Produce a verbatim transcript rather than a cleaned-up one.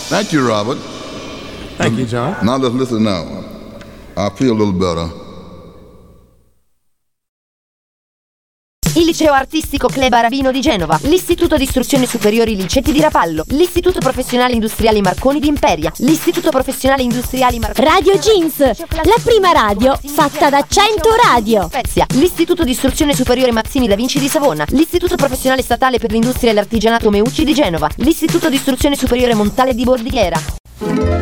Thank you, Robert. Thank you, John. Now let's listen now. I feel a little better. Il Liceo Artistico Club Aravino di Genova, l'Istituto di Istruzione Superiori Licetti di Rapallo, l'Istituto Professionale Industriali Marconi di Imperia, l'Istituto Professionale Industriali Marconi Radio Jeans, la prima radio fatta da cento radio. Spezia, l'Istituto di Istruzione Superiore Mazzini da Vinci di Savona, l'Istituto Professionale Statale per l'Industria e l'Artigianato Meucci di Genova, l'Istituto di Istruzione Superiore Montale di Bordighera.